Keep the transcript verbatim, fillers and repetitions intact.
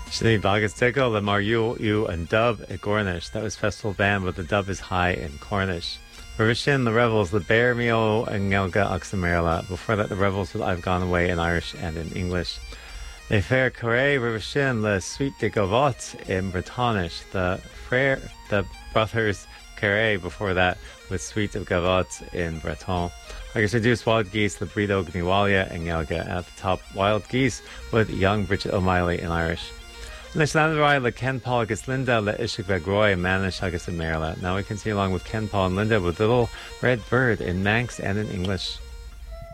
Shani Bagastego, Lamar Yule, U, and Dub at Gornish. That was Festival Band, but the dub is high in Cornish. Revishin, the Rebels, the Bear Mio, and Ngelga Oxamerla. Before that, the Rebels with I've Gone Away in Irish and in English. Les Frères Carré, Revishin, Le Suite de Gavotte in Bretonish. The Frère, the Brothers Carré before that with Suite of Gavotte in Breton. I guess reduced Wild Geese, the Brido Gniwalia, and Ngelga at the top. Wild Geese with Young Bridget O'Malley in Irish. Nishlandrai, Le Ken Paul agus Linda, Le Ishik Vegroy, Manish agus Merla. Now we continue along with Ken Paul and Linda with Little Red Bird in Manx and in English.